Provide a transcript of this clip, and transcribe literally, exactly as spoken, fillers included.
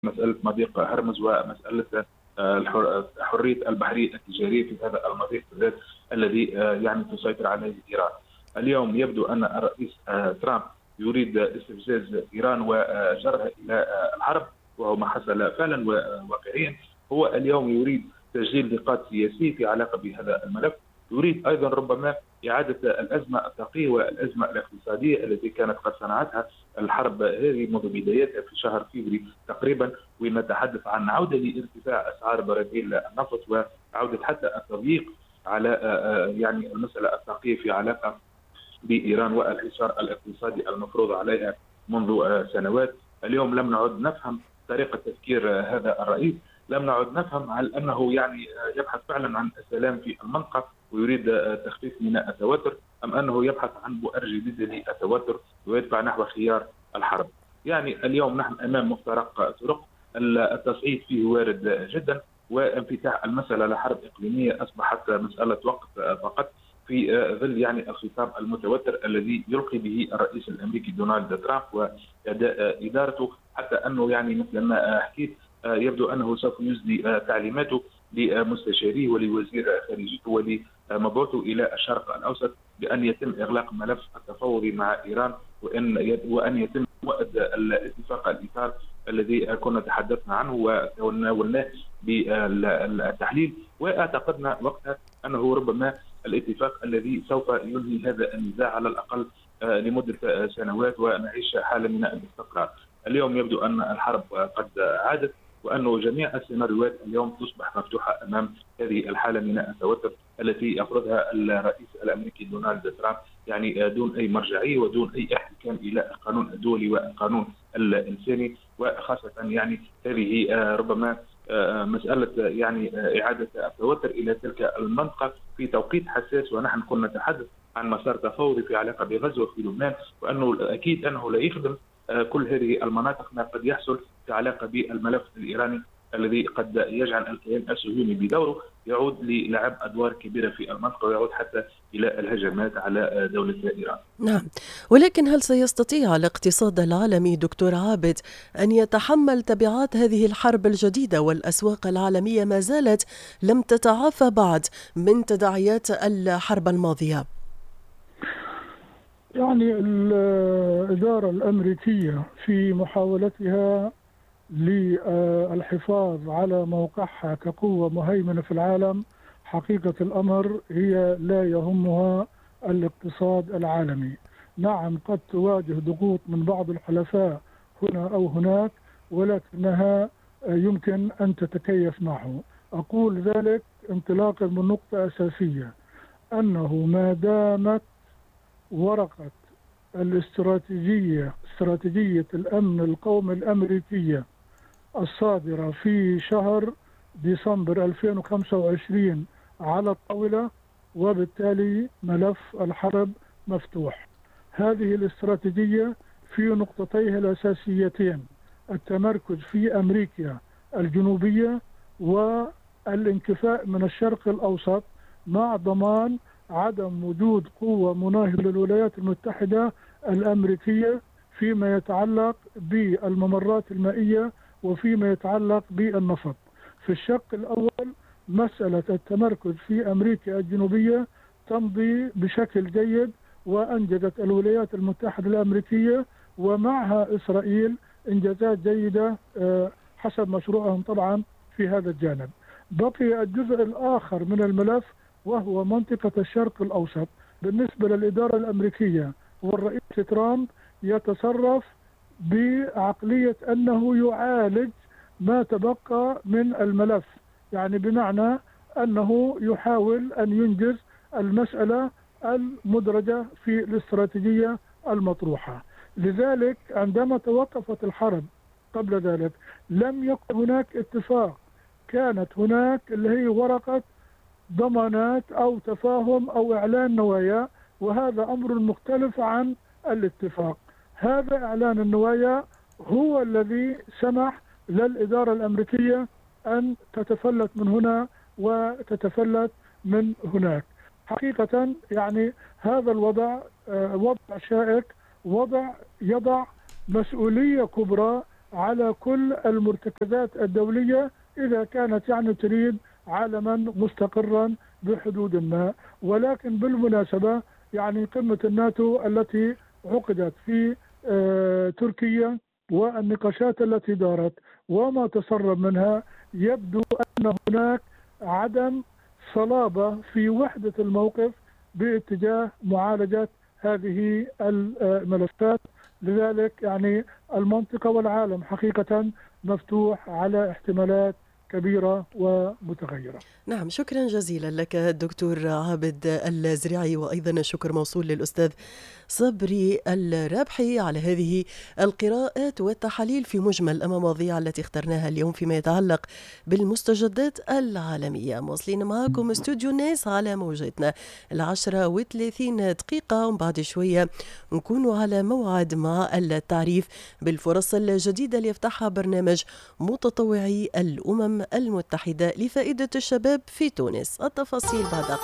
مسألة مضيق هرمز ومسألة حرية البحرية التجارية في هذا المضيق بالذات الذي يعني تسيطر عليه إيران. اليوم يبدو أن الرئيس ترامب يريد استفزاز إيران وجرها إلى الحرب، وهو ما حصل فعلا واقعيا. هو اليوم يريد تسجيل نقاط سياسية في علاقة بهذا الملف، يريد أيضا ربما إعادة الأزمة الثقيلة والأزمة الاقتصادية التي كانت قد صنعتها الحرب هذه منذ بدايتها في شهر فبراير تقريبا، ونتحدث عن عودة لارتفاع أسعار براميل النفط وعودة حتى التضييق على يعني المسألة الثقيلة في علاقة بإيران والحصار الاقتصادي المفروض عليها منذ سنوات. اليوم لم نعد نفهم طريقة تفكير هذا الرئيس، لم نعد نفهم هل أنه يعني يبحث فعلا عن السلام في المنطقة ويريد تخفيف من التوتر، أم أنه يبحث عن بؤر جديدة للتوتر ويدفع نحو خيار الحرب. يعني اليوم نحن أمام مفترق طرق، التصعيد فيه وارد جدا، وانفتاح المسألة لحرب إقليمية أصبحت مسألة وقت فقط في ظل يعني الخطاب المتوتر الذي يلقي به الرئيس الأمريكي دونالد ترامب وأداء إدارته، حتى أنه يعني مثل ما حكيت يبدو أنه سوف يسدي تعليماته لمستشاريه ولوزير خارجيته ولمبعوثه إلى الشرق الأوسط بأن يتم إغلاق ملف التفاوض مع إيران، وأن وأن يتم وقت الاتفاق الإطار الذي كنا تحدثنا عنه وناولناه بالتحليل، واعتقدنا وقتها أنه ربما الاتفاق الذي سوف ينهي هذا النزاع على الأقل لمدة سنوات ونعيش حالة من الاستقرار. اليوم يبدو أن الحرب قد عادت، وأنه جميع السيناريوهات اليوم تصبح مفتوحة أمام هذه الحالة من التوتر التي يفرضها الرئيس الأمريكي دونالد ترامب، يعني دون أي مرجعية ودون أي احتكام إلى القانون الدولي والقانون الإنساني، وخاصة يعني هذه ربما مسألة يعني إعادة التوتر إلى تلك المنطقة في توقيت حساس، ونحن كنا نتحدث عن مسار تفاوضي في علاقة بغزة وفي لبنان، وأنه أكيد أنه لا يخدم كل هذه المناطق ما قد يحصل في علاقة بالملف الإيراني الذي قد يجعل الكيان الصهيوني بدوره يعود للعب أدوار كبيرة في المنطقة ويعود حتى إلى الهجمات على دولة إيران. نعم، ولكن هل سيستطيع الاقتصاد العالمي دكتور عابد أن يتحمل تبعات هذه الحرب الجديدة؟ والأسواق العالمية ما زالت لم تتعافى بعد من تداعيات الحرب الماضية. يعني الإدارة الأمريكية في محاولتها للحفاظ على موقعها كقوة مهيمنة في العالم، حقيقة الأمر هي لا يهمها الاقتصاد العالمي. نعم، قد تواجه ضغوط من بعض الحلفاء هنا أو هناك، ولكنها يمكن أن تتكيف معه. أقول ذلك انطلاقا من نقطة أساسية، أنه ما دامت ورقة الاستراتيجية استراتيجية الأمن القومي الأمريكية الصادرة في شهر ديسمبر ألفين وخمسة وعشرين على الطاولة، وبالتالي ملف الحرب مفتوح. هذه الاستراتيجية في نقطتيها الأساسيتين: التمركز في أمريكا الجنوبية والانكفاء من الشرق الأوسط، مع ضمان عدم وجود قوة مناهضة للولايات المتحدة الأمريكية فيما يتعلق بالممرات المائية وفيما يتعلق بالنفط. في الشق الأول مسألة التمركز في أمريكا الجنوبية تمضي بشكل جيد، وأنجزت الولايات المتحدة الأمريكية ومعها إسرائيل إنجازات جيدة حسب مشروعهم طبعا في هذا الجانب. بقي الجزء الآخر من الملف وهو منطقة الشرق الأوسط. بالنسبة للإدارة الأمريكية والرئيس ترامب يتصرف بعقلية أنه يعالج ما تبقى من الملف، يعني بمعنى أنه يحاول أن ينجز المسألة المدرجة في الاستراتيجية المطروحة. لذلك عندما توقفت الحرب قبل ذلك لم يكن هناك اتفاق، كانت هناك اللي هي ورقة ضمانات أو تفاهم أو إعلان نوايا، وهذا أمر مختلف عن الاتفاق. هذا إعلان النوايا هو الذي سمح للإدارة الأمريكية أن تتفلت من هنا وتتفلت من هناك. حقيقة يعني هذا الوضع وضع شائك، وضع يضع مسؤولية كبرى على كل المرتكزات الدولية إذا كانت يعني تريد عالما مستقرا بحدود ما. ولكن بالمناسبة يعني قمة الناتو التي عقدت في آه تركيا والنقاشات التي دارت وما تسرب منها يبدو أن هناك عدم صلابة في وحدة الموقف باتجاه معالجة هذه الملفات. لذلك يعني المنطقة والعالم حقيقة مفتوح على احتمالات كبيرة ومتغيرة. نعم، شكرا جزيلا لك دكتور عابد الزريعي، وأيضا شكر موصول للأستاذ صبري الرابحي على هذه القراءات والتحاليل في مجمل المواضيع التي اخترناها اليوم فيما يتعلق بالمستجدات العالمية. مواصلين معكم استوديو الناس على موجتنا العشرة وثلاثين دقيقة، وبعد شوية نكون على موعد مع التعريف بالفرص الجديدة اللي يفتحها برنامج متطوعي الأمم المتحدة لفائدة الشباب في تونس. التفاصيل بعد